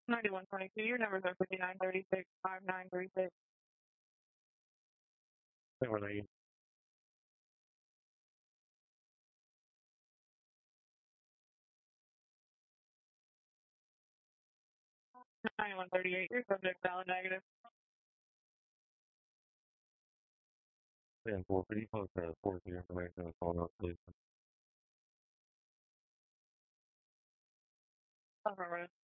9122, your numbers are 5936, 5936. They were late. Ninety-one 38, your subject valid negative. 10-4, could you post that 4 information on the phone up, please? Affirmative.